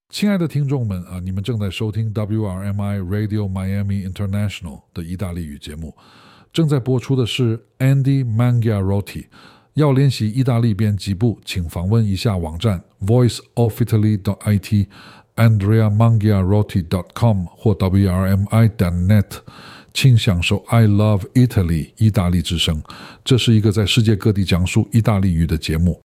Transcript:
亲爱的听众们啊，你们正在收听 WRMI Radio Miami International 的意大利语节目，正在播出的是 Andy Mangiarotti。要练习意大利编辑部，请访问一下网站 voiceofitaly.it、andreamangiarotti.com 或 wrmi.net， 请享受 I Love Italy 意大利之声。这是一个在世界各地讲述意大利语的节目。